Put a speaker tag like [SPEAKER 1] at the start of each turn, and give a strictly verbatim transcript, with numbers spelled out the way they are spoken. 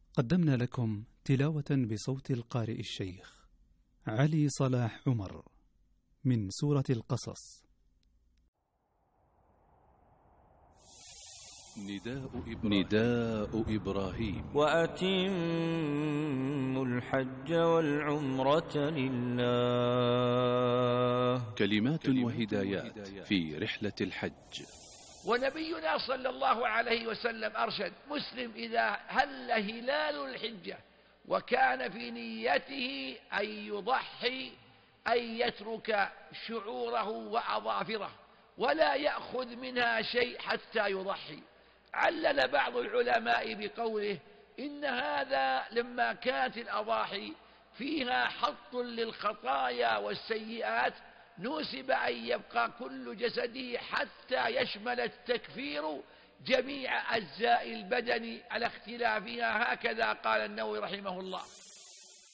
[SPEAKER 1] قدمنا لكم تلاوة بصوت القارئ الشيخ علي صلاح عمر من سورة القصص.
[SPEAKER 2] نداء إبراهيم, نداء إبراهيم
[SPEAKER 3] وأتموا الحج والعمرة لله.
[SPEAKER 2] كلمات وهدايات في رحلة الحج.
[SPEAKER 4] ونبينا صلى الله عليه وسلم أرشد: مسلم إذا هل هلال الحجة وكان في نيته أن يضحي أن يترك شعوره وأظافره ولا يأخذ منها شيء حتى يضحي. علل بعض العلماء بقوله: إن هذا لما كانت الأضاحي فيها حط للخطايا والسيئات نوسب أن يبقى كل جسده حتى يشمل التكفير جميع أجزاء البدن على اختلافها. هكذا قال النووي رحمه الله.